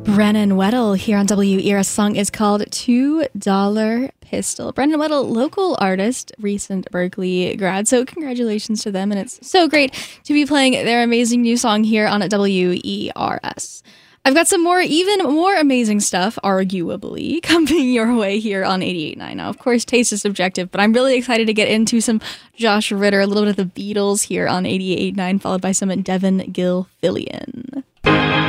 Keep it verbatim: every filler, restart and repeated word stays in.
Brennan Weddle here on W E R. A song is called two dollar Pistol. Brennan Weddle, local artist, recent Berkeley grad. So congratulations to them. And it's so great to be playing their amazing new song here on W E R S. I've got some more, even more amazing stuff, arguably, coming your way here on eighty-eight point nine. Now, of course, taste is subjective, but I'm really excited to get into some Josh Ritter, a little bit of the Beatles here on eighty-eight point nine, followed by some Devin Gilfillian.